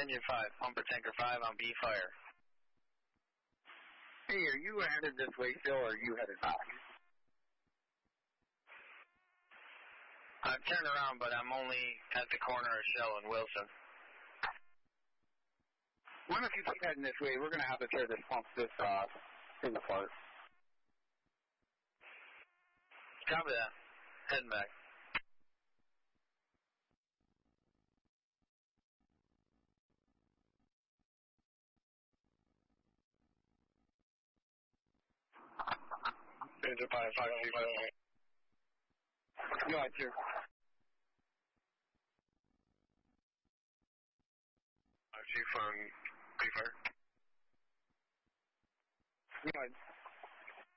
Engine 5, Pumper Tanker 5 on B fire. Hey, are you headed this way still, or are you headed back? I've turned around, but I'm only at the corner of Shell and Wilson. Why don't you keep heading this way? We're going to have to tear this thing apart. Copy that. Heading back. Engine 5, 5 on B fire. Go ahead, sir. Chief on B fire. Go ahead.